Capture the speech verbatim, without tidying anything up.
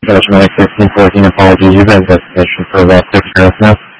Judgment sixteen fourteen, apologies. You've been investigation for about six minutes now.